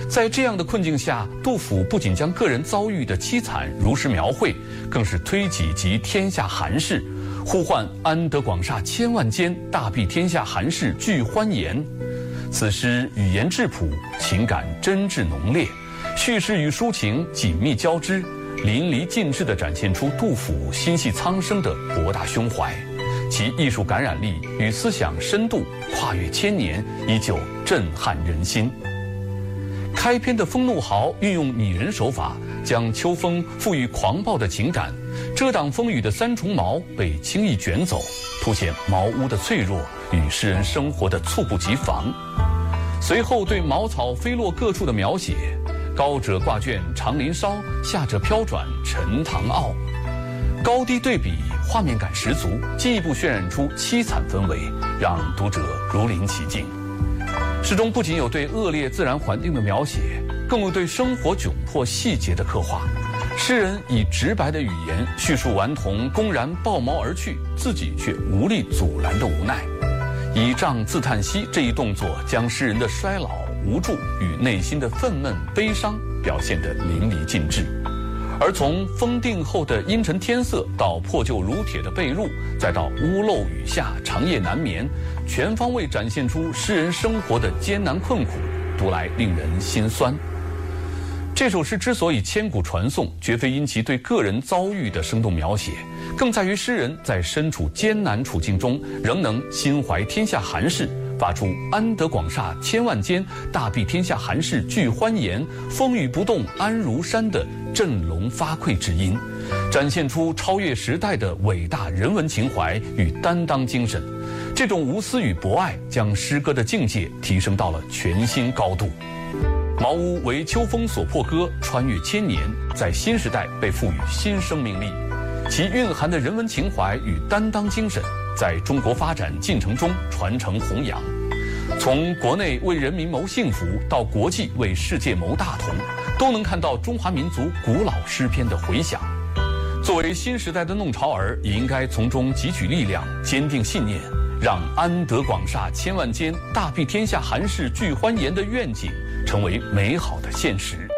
在这样的困境下，杜甫不仅将个人遭遇的凄惨如实描绘，更是推己及天下寒士，呼唤安得广厦千万间，大庇天下寒士俱欢颜。此诗语言质朴，情感真挚浓烈，叙事与抒情紧密交织，淋漓尽致地展现出杜甫心系苍生的博大胸怀，其艺术感染力与思想深度跨越千年，依旧震撼人心。开篇的风怒号运用拟人手法，将秋风赋予狂暴的情感，遮挡风雨的三重茅被轻易卷走，凸显茅屋的脆弱与诗人生活的猝不及防。随后对茅草飞落各处的描写，高者挂卷长林梢，下者飘转沉塘坳，高低对比，画面感十足，进一步渲染出凄惨氛围，让读者如临其境。诗中不仅有对恶劣自然环境的描写，更有对生活窘迫细节的刻画。诗人以直白的语言叙述顽童公然抱茅而去，自己却无力阻拦的无奈。倚杖自叹息这一动作，将诗人的衰老无助与内心的愤懑悲伤表现得淋漓尽致。而从风定后的阴沉天色，到破旧如铁的被褥，再到屋漏雨下长夜难眠，全方位展现出诗人生活的艰难困苦，读来令人心酸。这首诗之所以千古传颂，绝非因其对个人遭遇的生动描写，更在于诗人在身处艰难处境中，仍能心怀天下寒士，发出安得广厦千万间，大庇天下寒士俱欢颜，风雨不动安如山的振聋发聩之音，展现出超越时代的伟大人文情怀与担当精神。这种无私与博爱，将诗歌的境界提升到了全新高度。茅屋为秋风所破歌，穿越千年，在新时代被赋予新生命力，其蕴含的人文情怀与担当精神，在中国发展进程中传承弘扬。从国内为人民谋幸福，到国际为世界谋大同，都能看到中华民族古老诗篇的回响。作为新时代的弄潮儿，也应该从中汲取力量，坚定信念，让安得广厦千万间，大庇天下寒士俱欢颜的愿景成为美好的现实。